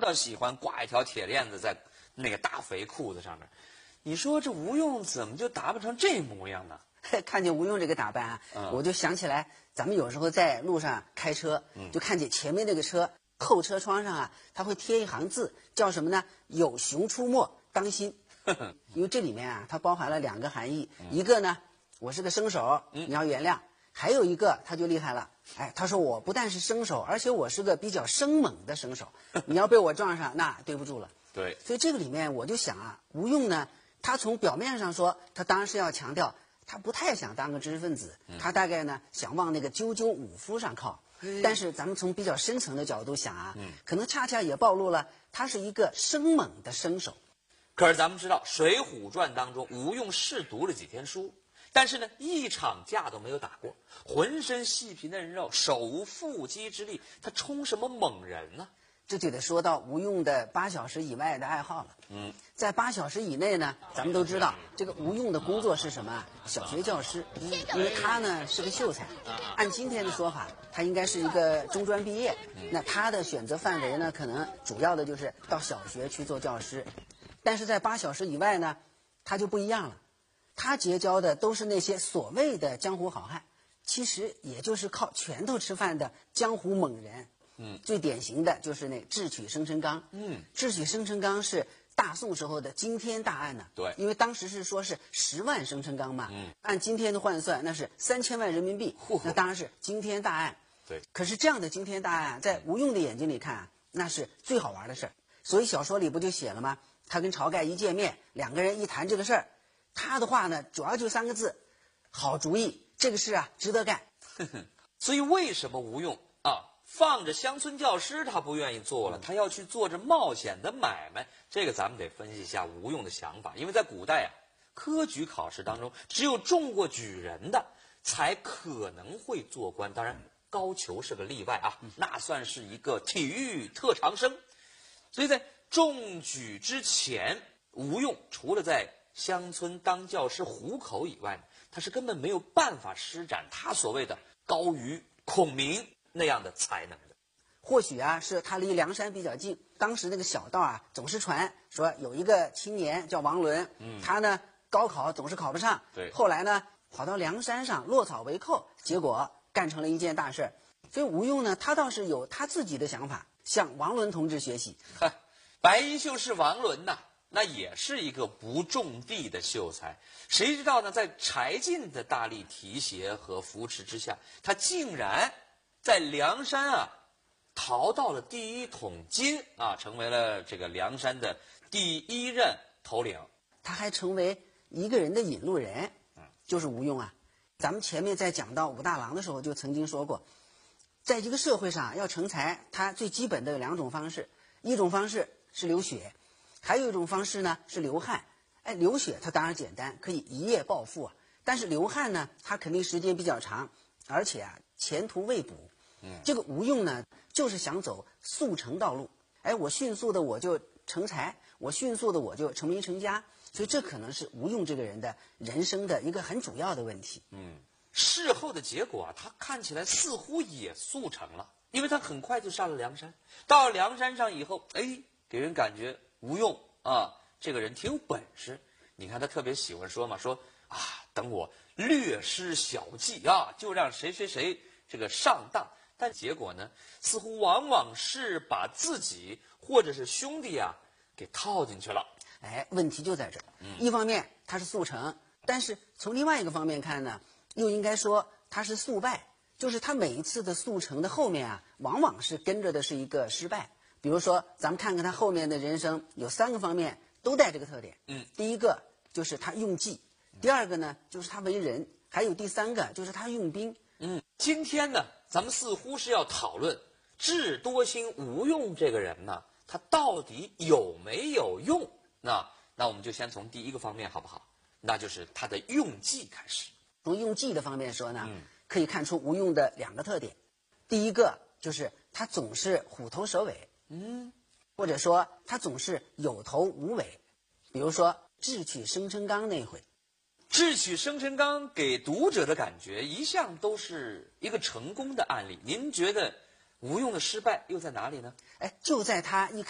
道喜欢挂一条铁链子在那个大肥裤子上面。你说这吴用怎么就打扮成这模样呢？ 看见吴用这个打扮啊，我就想起来，咱们有时候在路上开车，就看见前面那个车后车窗上啊，他会贴一行字，叫什么呢？有熊出没，当心。因为这里面啊，它包含了2个含义，一个呢，我是个生手，你要原谅；还有一个他就厉害了，哎，他说我不但是生手，而且我是个比较生猛的生手，你要被我撞上，那对不住了。 对， 所以这个里面我就想啊，吴用呢，他从表面上说，他当然是要强调。他不太想当个知识分子，他大概呢想往那个赳赳武夫上靠。但是咱们从比较深层的角度想啊，可能恰恰也暴露了他是一个生猛的生手。 可是咱们知道，《水浒传》当中，吴用是读了几天书，但是呢，一场架都没有打过，浑身细皮嫩肉，手无缚鸡之力，他冲什么猛人呢？ 这就得说到吴用的8小时以外的爱好了。在8小时以内呢，咱们都知道这个吴用的工作是什么？小学教师。因为他呢是个秀才，按今天的说法，他应该是一个中专毕业。那他的选择范围呢，可能主要的就是到小学去做教师。但是在8小时以外呢，他就不一样了。他结交的都是那些所谓的江湖好汉，其实也就是靠拳头吃饭的江湖猛人。最典型的就是那智取生辰纲。智取生辰纲是大宋时候的惊天大案呢。 对， 因为当时是说是10万生辰纲嘛。按今天的换算，那是3000万人民币。那当然是惊天大案。 对， 可是这样的惊天大案，在吴用的眼睛里看啊，那是最好玩的事儿。所以小说里不就写了吗？他跟晁盖一见面，2个人一谈这个事儿，他的话呢，主要就3个字：好主意，这个事啊值得干。 所以为什么吴用放着乡村教师他不愿意做了，他要去做这冒险的买卖？这个咱们得分析一下吴用的想法。因为在古代科举考试当中，只有中过举人的才可能会做官，当然高俅是个例外啊，那算是一个体育特长生。所以在中举之前，吴用除了在乡村当教师糊口以外，他是根本没有办法施展他所谓的高于孔明那样的才能的。 或许啊，是他离梁山比较近，当时那个小道啊，总是传说有一个青年叫王伦，他呢高考总是考不上， 对， 后来呢跑到梁山上落草为寇，结果干成了一件大事。所以吴用呢，他倒是有他自己的想法，向王伦同志学习。 白衣秀士王伦呐，那也是一个不种地的秀才，谁知道呢，在柴进的大力提携和扶持之下，他竟然在梁山淘到了第1桶金成为了这个梁山的第1任头领。 他还成为一个人的引路人，就是吴用啊。咱们前面在讲到武大郎的时候就曾经说过，在这个社会上要成才，他最基本的有2种方式，一种方式是流血，还有一种方式呢是流汗。流血它当然简单，可以一夜暴富但是流汗呢，它肯定时间比较长，而且前途未卜。这个吴用呢，就是想走速成道路。我迅速的我就成才，我迅速的我就成名成家，所以这可能是吴用这个人的人生的一个很主要的问题。 事后的结果他看起来似乎也速成了，因为他很快就上了梁山。到了梁山上以后，给人感觉吴用这个人挺有本事。你看他特别喜欢说嘛，说等我略施小计就让谁谁谁这个上当。但结果呢，似乎往往是把自己或者是兄弟给套进去了。 问题就在这儿。一方面他是速成，但是从另外一个方面看呢，又应该说他是速败，就是他每一次的速成的后面往往是跟着的是一个失败。比如说咱们看看他后面的人生，有3个方面都带这个特点。第一个就是他用计，第2个呢就是他为人，还有第3个就是他用兵。 今天呢，咱们似乎是要讨论智多星吴用这个人呢，他到底有没有用？那我们就先从第1个方面好不好？那就是他的用计开始。 从用计的方面说呢，可以看出吴用的2个特点。第一个就是他总是虎头蛇尾，或者说他总是有头无尾。比如说智取生辰纲那回， 智取生辰纲给读者的感觉一向都是一个成功的案例。您觉得吴用的失败又在哪里呢？ 就在他一